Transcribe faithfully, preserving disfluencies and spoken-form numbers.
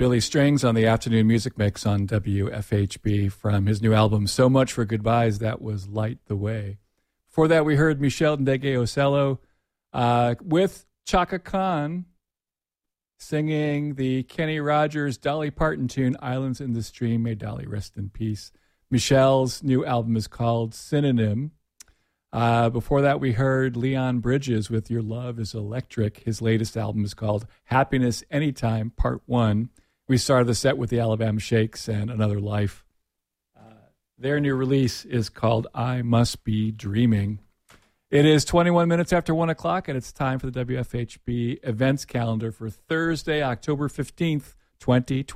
Billy Strings on the afternoon music mix on W F H B from his new album, So Much for Goodbyes. That was Light the Way. Before that, we heard Michel Ndegeocello uh, with Chaka Khan singing the Kenny Rogers, Dolly Parton tune, Islands in the Stream. May Dolly rest in peace. Michel's new album is called Synonym. Uh, before that, we heard Leon Bridges with Your Love is Electric. His latest album is called Happiness Anytime, Part one. We started the set with the Alabama Shakes and Another Life. Uh, their new release is called I Must Be Dreaming. It is twenty-one minutes after one o'clock, and it's time for the W F H B events calendar for Thursday, October fifteenth, twenty twenty.